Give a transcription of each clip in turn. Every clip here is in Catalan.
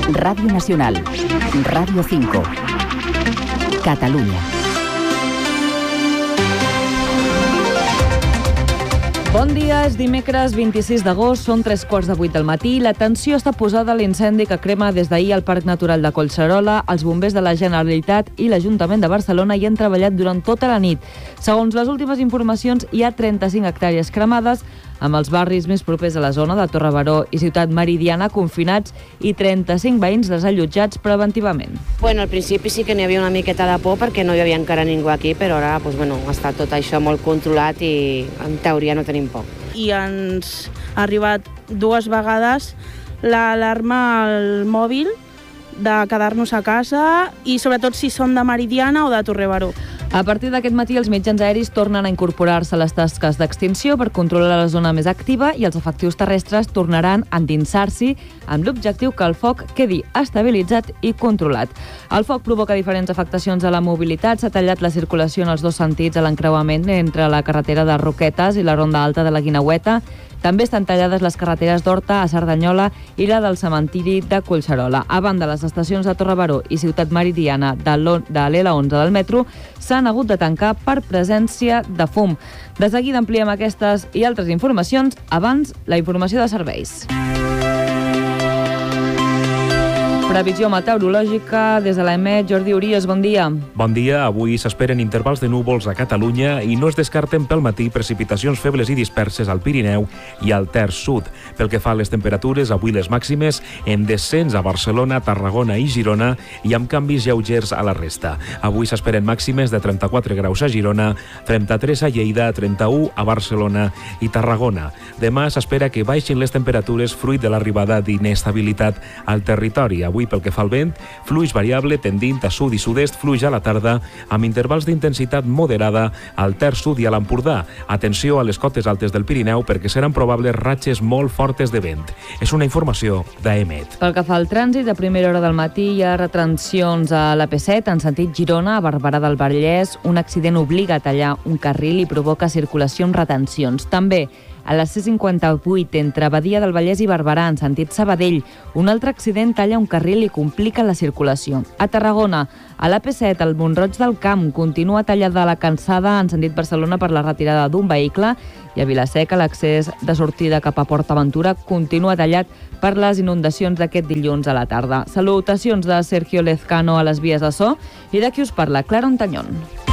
Radio Nacional, Radio 5, Catalunya. Bon dia, és dimecres 26 d'agost, són 7:45 del matí. L'atenció està posada a l'incendi que crema des d'ahir al Parc Natural de Collserola. Els bombers de la Generalitat i l'Ajuntament de Barcelona hi han treballat durant tota la nit. Segons les últimes informacions, hi ha 35 hectàrees cremades, amb els barris més propers a la zona de Torre Baró i Ciutat Meridiana confinats i 35 veïns desallotjats preventivament. Bueno, al principi sí que n'hi havia una miqueta de por perquè no hi havia encara ningú aquí, però ara està tot això molt controlat i en teoria no tenim por. I ens ha arribat 2 vegades l'alarma al mòbil de quedar-nos a casa i sobretot si som de Meridiana o de Torre Baró. A partir d'aquest matí, els mitjans aeris tornen a incorporar-se a les tasques d'extinció per controlar la zona més activa i els efectius terrestres tornaran a endinsar-s'hi amb l'objectiu que el foc quedi estabilitzat i controlat. El foc provoca diferents afectacions a la mobilitat. S'ha tallat la circulació en els 2 sentits a l'encreuament entre la carretera de Roquetes i la Ronda Alta de la Guineueta. També estan tallades les carreteres d'Horta a Cerdanyola i la del cementiri de Collserola. A banda, les estacions de Torre Baró i Ciutat Meridiana de l'L11 del metro s'han hagut de tancar per presència de fum. De seguida ampliem aquestes i altres informacions. Abans, la informació de serveis. Previsió meteorològica des de l'EMET. Jordi Urias, bon dia. Bon dia. Avui s'esperen intervals de núvols a Catalunya i no es descarten pel matí precipitacions febles i disperses al Pirineu i al Terç Sud. Pel que fa a les temperatures, avui les màximes en descens a Barcelona, Tarragona i Girona i amb canvis lleugers a la resta. Avui s'esperen màximes de 34 graus a Girona, 33 a Lleida, 31 a Barcelona i Tarragona. Demà s'espera que baixin les temperatures fruit de l'arribada d'inestabilitat al territori. Avui, pel que fa al vent, fluix variable tendint a sud i sud-est, fluix a la tarda amb intervals d'intensitat moderada al Terç Sud i a l'Empordà. Atenció a les cotes altes del Pirineu perquè seran probables ratxes molt fortes de vent. És una informació d'EMET. Pel que fa al trànsit, a primera hora del matí hi ha retencions a l'AP7 en sentit Girona, a Barberà del Vallès. Un accident obliga a tallar un carril i provoca circulació amb retencions. També a la C58, entre Badia del Vallès i Barberà, en sentit Sabadell, un altre accident talla un carril i complica la circulació. A Tarragona, a l'AP7, el Mont-roig del Camp, continua tallada la Cansada en sentit Barcelona per la retirada d'un vehicle i a Vila-seca l'accés de sortida cap a Port Aventura continua tallat per les inundacions d'aquest dilluns a la tarda. Salutacions de Sergio Lezcano a les vies de so i de qui us parla, Clara Ontañón.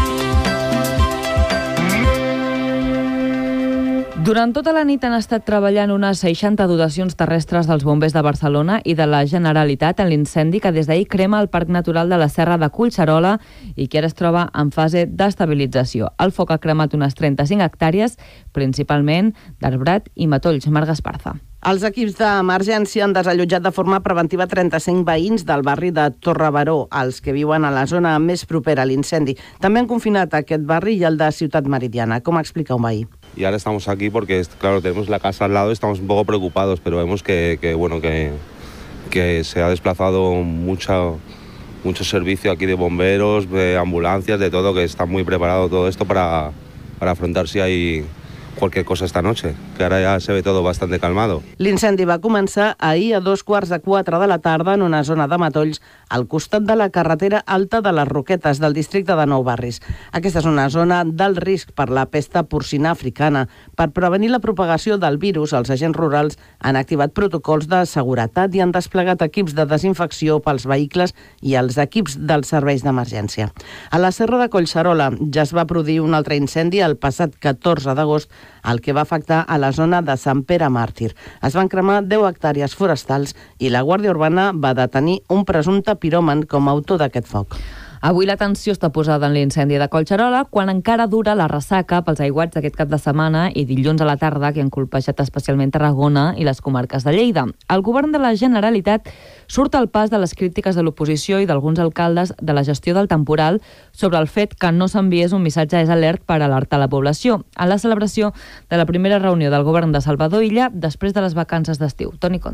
Durant tota la nit han estat treballant unes 60 dotacions terrestres dels bombers de Barcelona i de la Generalitat en l'incendi que des d'ahir crema el Parc Natural de la Serra de Collserola i que ara es troba en fase d'estabilització. El foc ha cremat unes 35 hectàrees, principalment d'arbrat i matolls. Marc Esparza. Els equips d'emergència han desallotjat de forma preventiva 35 veïns del barri de Torre Baró, els que viuen a la zona més propera a l'incendi. També han confinat aquest barri i el de Ciutat Meridiana. Com explica un veí? Y ahora estamos aquí porque, claro, tenemos la casa al lado y estamos un poco preocupados, pero vemos que se ha desplazado mucho servicio aquí de bomberos, de ambulancias, de todo, que está muy preparado todo esto para afrontar si hay cualquier cosa esta noche, que ara ja se ve todo bastante calmado. L'incendi va començar ahir a 3:45 de la tarda en una zona de matolls al costat de la carretera alta de les Roquetes del districte de Nou Barris. Aquesta és una zona d'alt risc per la pesta porcina africana. Per prevenir la propagació del virus, els agents rurals han activat protocols de seguretat i han desplegat equips de desinfecció pels vehicles i els equips dels serveis d'emergència. A la Serra de Collserola ja es va produir un altre incendi el passat 14 d'agost, el que va afectar a la zona de Sant Pere Màrtir. Es van cremar 10 hectàrees forestals i la Guàrdia Urbana va detenir un presumpte piròman com a autor d'aquest foc. Avui l'atenció està posada en l'incendi de Collserola, quan encara dura la ressaca pels aiguats d'aquest cap de setmana i dilluns a la tarda, que han colpejat especialment Tarragona i les comarques de Lleida. El govern de la Generalitat surt al pas de les crítiques de l'oposició i d'alguns alcaldes de la gestió del temporal sobre el fet que no s'enviés un missatge alert per alertar la població en la celebració de la primera reunió del govern de Salvador Illa després de les vacances d'estiu. Toni Conde.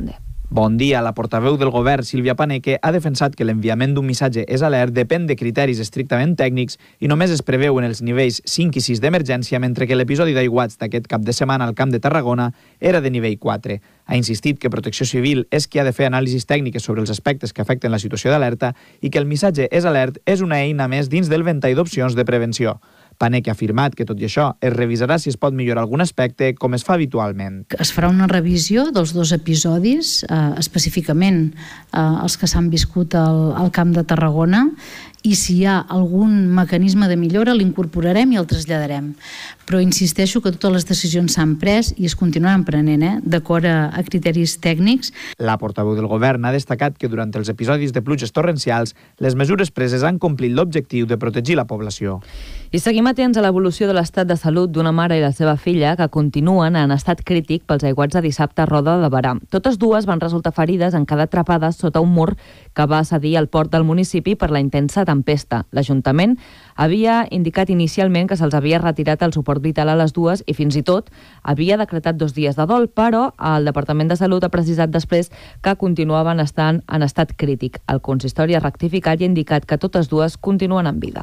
Bon dia. La portaveu del govern, Sílvia Paneque, ha defensat que l'enviament d'un missatge SAlert depèn de criteris estrictament tècnics i només es preveu en els nivells 5 i 6 d'emergència, mentre que l'episodi d'aiguats d'aquest cap de setmana al Camp de Tarragona era de nivell 4. Ha insistit que Protecció Civil és qui ha de fer anàlisis tècniques sobre els aspectes que afecten la situació d'alerta i que el missatge SAlert és una eina més dins del ventall d'opcions de prevenció. Paneque ha afirmat que, tot i això, es revisarà si es pot millorar algun aspecte, com es fa habitualment. Es farà una revisió dels 2 episodis, específicament els que s'han viscut al Camp de Tarragona, i si hi ha algun mecanisme de millora l'incorporarem i el traslladarem. Però insisteixo que totes les decisions s'han pres i es continuaran prenent, d'acord a criteris tècnics. La portaveu del govern ha destacat que durant els episodis de pluges torrencials les mesures preses han complit l'objectiu de protegir la població. I seguim atents a l'evolució de l'estat de salut d'una mare i la seva filla que continuen en estat crític pels aiguats de dissabte a Roda de Berà. Totes dues van resultar ferides en quedar atrapades sota un mur que va cedir al port del municipi per la intensa tempesta. L'Ajuntament havia indicat inicialment que se'ls havia retirat el suport vital a les dues i fins i tot havia decretat 2 dies de dol, però el Departament de Salut ha precisat després que continuaven estant en estat crític. El consistori ha rectificat i ha indicat que totes dues continuen en vida.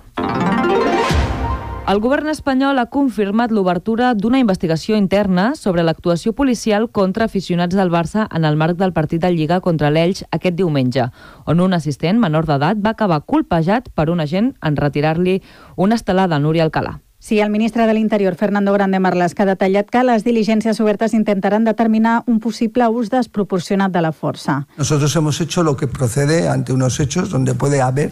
El govern espanyol ha confirmat l'obertura d'una investigació interna sobre l'actuació policial contra aficionats del Barça en el marc del partit de Lliga contra l'Elx aquest diumenge, on un assistent menor d'edat va acabar colpejat per un agent en retirar-li una estelada a Núria Alcalà. Sí, el ministre de l'Interior, Fernando Grande Marlaska, ha detallat que les diligències obertes intentaran determinar un possible ús desproporcionat de la força. Nosotros hemos hecho lo que procede ante unos hechos donde puede haber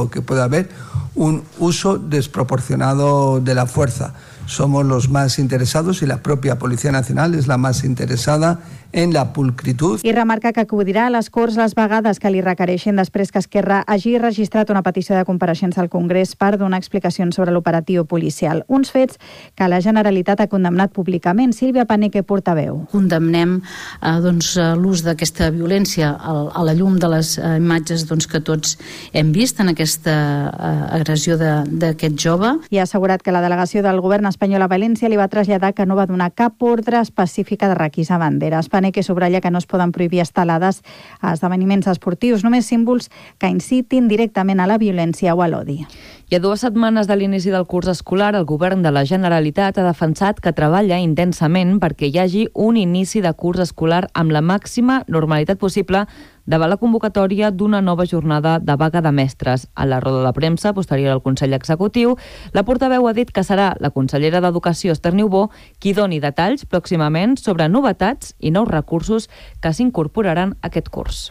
un uso desproporcionado de la fuerza. Somos los más interesados y la propia Policía Nacional es la más interesada en la pulcritud. I remarca que acudirà a les Corts les vegades que li requereixin després que Esquerra hagi registrat una petició de compareixença al Congrés per donar explicacions sobre l'operatiu policial. Uns fets que la Generalitat ha condemnat públicament. Sílvia Paneque, portaveu. Condemnem l'ús d'aquesta violència a la llum de les imatges que tots hem vist en aquesta agressió d'aquest jove. I ha assegurat que la delegació del govern espanyol a València li va traslladar que no va donar cap ordre específica de requisar banderes. Paneque subratlla que no es poden prohibir estelades a esdeveniments esportius, només símbols que incitin directament a la violència o a l'odi. I a 2 setmanes de l'inici del curs escolar, el govern de la Generalitat ha defensat que treballa intensament perquè hi hagi un inici de curs escolar amb la màxima normalitat possible davant la convocatòria d'una nova jornada de vaga de mestres. A la roda de premsa posterior al Consell Executiu, la portaveu ha dit que serà la consellera d'Educació, Esther Niubó, qui doni detalls pròximament sobre novetats i nous recursos que s'incorporaran a aquest curs.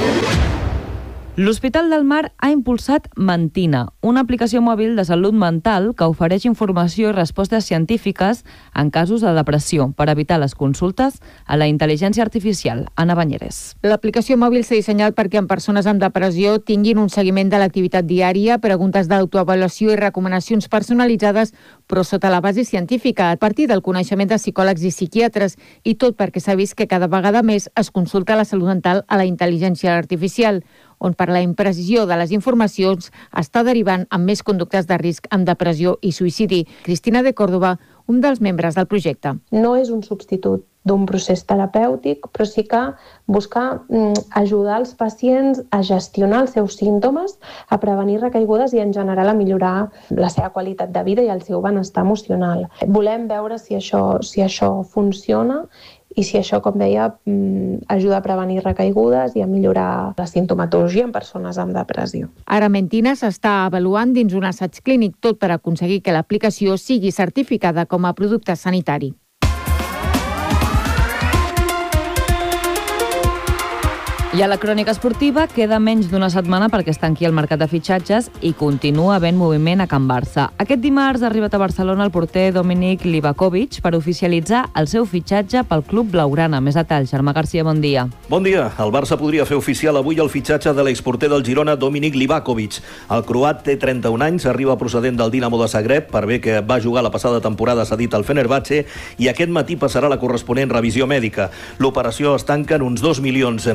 L'Hospital del Mar ha impulsat Mentina, una aplicació mòbil de salut mental que ofereix informació i respostes científiques en casos de depressió per evitar les consultes a la intel·ligència artificial. Anna Banyeres. L'aplicació mòbil s'ha dissenyat perquè en persones amb depressió tinguin un seguiment de l'activitat diària, preguntes d'autoavaluació i recomanacions personalitzades, però sota la base científica, a partir del coneixement de psicòlegs i psiquiatres, i tot perquè s'ha vist que cada vegada més es consulta la salut mental a la intel·ligència artificial, on per la imprecisió de les informacions està derivant en més conductes de risc amb depressió i suïcidi. Cristina de Córdoba, un dels membres del projecte. No és un substitut d'un procés terapèutic, però sí que buscar ajudar els pacients a gestionar els seus símptomes, a prevenir recaigudes i en general a millorar la seva qualitat de vida i el seu benestar emocional. Volem veure si això funciona i si això, com deia, ajuda a prevenir recaigudes i a millorar la simptomatologia en persones amb depressió. Ara Mentina s'està avaluant dins un assaig clínic, tot per aconseguir que l'aplicació sigui certificada com a producte sanitari. I a la crònica esportiva queda menys d'una setmana perquè es tanqui el mercat de fitxatges i continua havent moviment a Can Barça. Aquest dimarts ha arribat a Barcelona el porter Dominik Livakovic per oficialitzar el seu fitxatge pel club blaugrana. Més detalls, Germà Garcia, bon dia. Bon dia. El Barça podria fer oficial avui el fitxatge de l'exporter del Girona, Dominik Livakovic. El croat té 31 anys, arriba procedent del Dinamo de Zagreb, per bé que va jugar la passada temporada cedit al Fenerbahçe, i aquest matí passarà la corresponent revisió mèdica. L'operació es tanca en uns 2 milions d'euros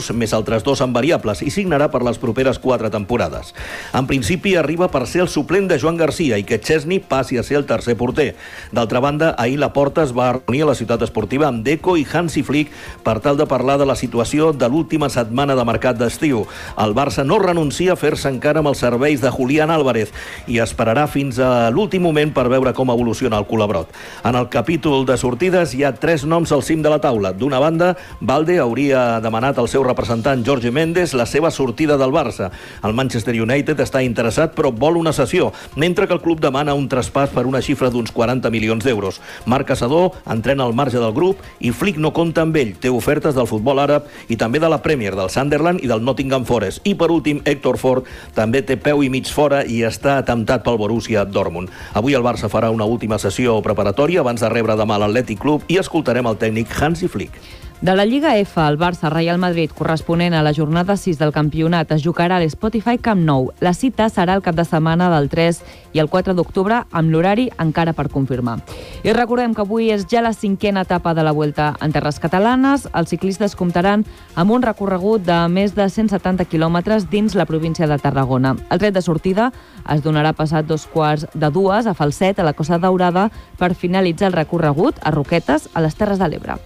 fixos, més altres 2 en variables, i signarà per les properes 4 temporades. En principi arriba per ser el suplent de Joan Garcia i que Chesney passi a ser el tercer porter. D'altra banda, ahir Laporta es va reunir a la ciutat esportiva amb Deco i Hansi Flick per tal de parlar de la situació de l'última setmana de mercat d'estiu. El Barça no renuncia a fer-se encara amb els serveis de Julián Álvarez i esperarà fins a l'últim moment per veure com evoluciona el culabrot. En el capítol de sortides hi ha 3 noms al cim de la taula. D'una banda, Valde hauria demanat al seu representant Jorge Méndez la seva sortida del Barça. El Manchester United està interessat però vol una cessió, mentre que el club demana un traspàs per una xifra d'uns 40 milions d'euros. Marc Caçador entrena al marge del grup i Flick no compta amb ell. Té ofertes del futbol àrab i també de la Premier, del Sunderland i del Nottingham Forest. I per últim, Héctor Ford també té peu i mig fora i està temptat pel Borussia Dortmund. Avui el Barça farà una última sessió preparatòria abans de rebre demà l'Atlètic Club i escoltarem el tècnic Hansi Flick. De la Lliga F, el Barça-Real Madrid, corresponent a la jornada 6 del campionat, es jugarà a l'Spotify Camp Nou. La cita serà el cap de setmana del 3 i el 4 d'octubre, amb l'horari encara per confirmar. I recordem que avui és ja la 5a etapa de la Vuelta en terres catalanes. Els ciclistes comptaran amb un recorregut de més de 170 quilòmetres dins la província de Tarragona. El tret de sortida es donarà passat 2:45 a Falset, a la Costa Daurada, per finalitzar el recorregut a Roquetes, a les Terres de l'Ebre.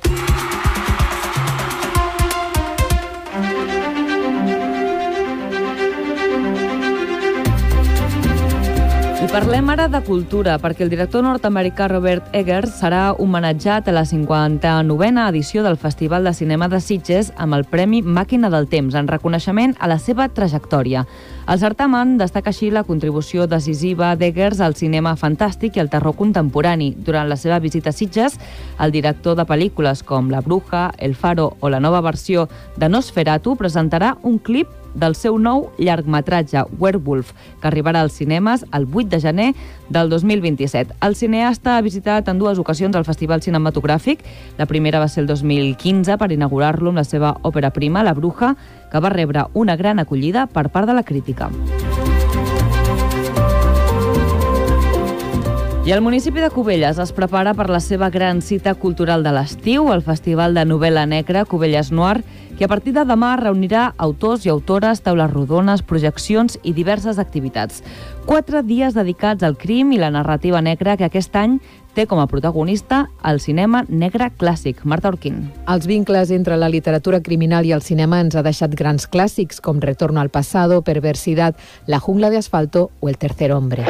I parlem ara de cultura, perquè el director nord-americà Robert Eggers serà homenatjat a la 59a edició del Festival de Cinema de Sitges amb el Premi Màquina del Temps, en reconeixement a la seva trajectòria. El certamen destaca així la contribució decisiva d'Eggers al cinema fantàstic i al terror contemporani. Durant la seva visita a Sitges, el director de pel·lícules com La Bruja, El Faro o la nova versió de Nosferatu presentarà un clip del seu nou llargmetratge Werewolf, que arribarà als cinemes el 8 de gener del 2027. El cineasta ha visitat en 2 ocasions el Festival Cinematogràfic. La primera va ser el 2015 per inaugurar-lo amb la seva òpera prima, La Bruja, que va rebre una gran acollida per part de la crítica. I el municipi de Cubelles es prepara per la seva gran cita cultural de l'estiu, el Festival de Novel·la Negra Cubelles Noir, que a partir de demà reunirà autors i autores, taules rodones, projeccions i diverses activitats. 4 dies dedicats al crim i la narrativa negra que aquest any té com a protagonista el cinema negre clàssic. Marta Orquín. Els vincles entre la literatura criminal i el cinema ens ha deixat grans clàssics com Retorno al pasado, Perversidad, La jungla de asfalto o El tercer hombre.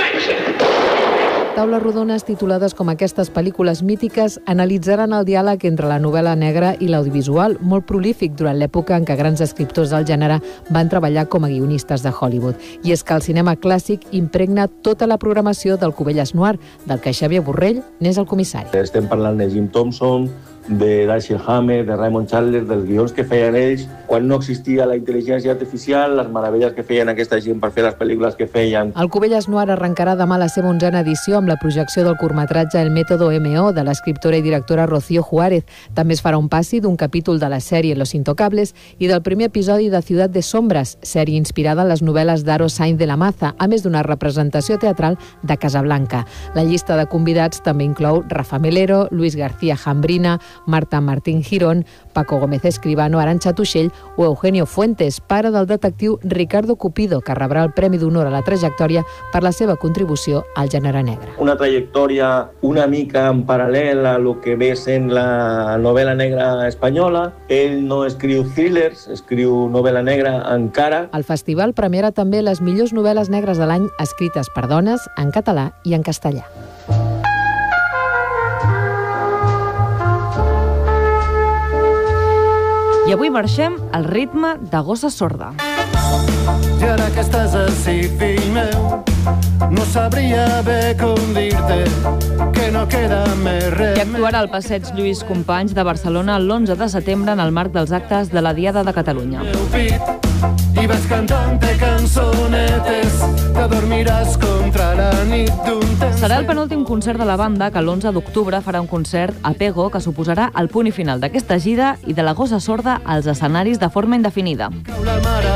Taules rodones titulades com aquestes pel·lícules mítiques analitzaran el diàleg entre la novel·la negra i l'audiovisual, molt prolífic durant l'època en què grans escriptors del gènere van treballar com a guionistes de Hollywood. I és que el cinema clàssic impregna tota la programació del Cubelles Noir, del que Xavier Borrell n'és el comissari. Estem parlant de Jim Thompson, de Dashiell Hammett, de Raymond Chandler, dels guions que feien ells, quan no existia la intel·ligència artificial, les meravelles que feien aquesta gent per fer les pel·lícules que feien. El Cubelles Noir arrencarà demà la seva 11a edició amb la projecció del curtmetratge El método MO de l'escriptora i directora Rocío Juárez. També es farà un passi d'un capítol de la sèrie Los Intocables i del primer episodi de Ciudad de Sombras, sèrie inspirada en les novel·les d'Aro Sainz de la Maza, a més d'una representació teatral de Casablanca. La llista de convidats també inclou Rafa Melero, Luis García Jambrina, Marta Martín Girón, Paco Gómez Escribano, Arantxa Tuixell o Eugenio Fuentes, pare del detectiu Ricardo Cupido, que rebrà el Premi d'Honor a la Trajectòria per la seva contribució al gènere negre. Una trajectòria una mica en paral·lel a lo que ve sent la novel·la negra espanyola. Ell no escriu thrillers, escriu novel·la negra encara. El festival premiarà també les millors novel·les negres de l'any escrites per dones en català i en castellà. I avui marxem al ritme de Gossa Sorda. I ara que estàs ací, fill meu, no sabria bé com dir-te que no queda més res. I actuarà al Passeig Lluís Companys de Barcelona l'11 de setembre en el marc dels actes de la Diada de Catalunya. I vas cantant-te cançonetes que dormiràs contra la nit d'un temps. Serà el penúltim concert de la banda, que l'11 d'octubre farà un concert a Pego que suposarà el punt i final d'aquesta gira i de la Gossa Sorda als escenaris de forma indefinida. La mare